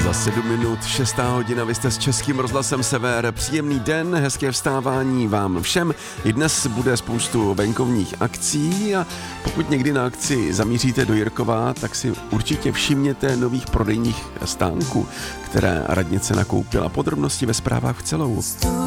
Za 7 minut, 6. hodina, vy jste s Českým rozhlasem Sever. Příjemný den, hezké vstávání vám všem. I dnes bude spoustu venkovních akcí a pokud někdy na akci zamíříte do Jirkova, tak si určitě všimněte nových prodejních stánků, které radnice nakoupila. Podrobnosti ve zprávách v celou.